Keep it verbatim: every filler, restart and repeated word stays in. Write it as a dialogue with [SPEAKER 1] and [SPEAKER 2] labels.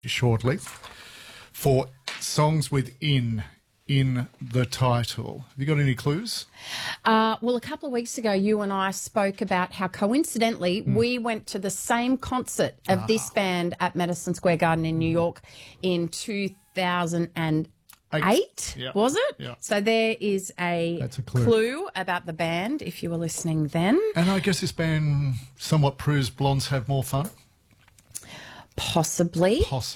[SPEAKER 1] shortly for songs with in in the title. Have you got any clues?
[SPEAKER 2] Uh, well, a couple of weeks ago, you and I spoke about how coincidentally
[SPEAKER 1] Mm.
[SPEAKER 2] we went to the same concert of
[SPEAKER 1] Ah.
[SPEAKER 2] this band at Madison Square Garden in New York in two thousand eight,
[SPEAKER 1] Yeah.
[SPEAKER 2] was it?
[SPEAKER 1] Yeah.
[SPEAKER 2] So there is a,
[SPEAKER 1] That's a clue.
[SPEAKER 2] about the band if you were listening then.
[SPEAKER 1] And I guess this band somewhat proves blondes have more fun.
[SPEAKER 2] Possibly.
[SPEAKER 1] Possibly.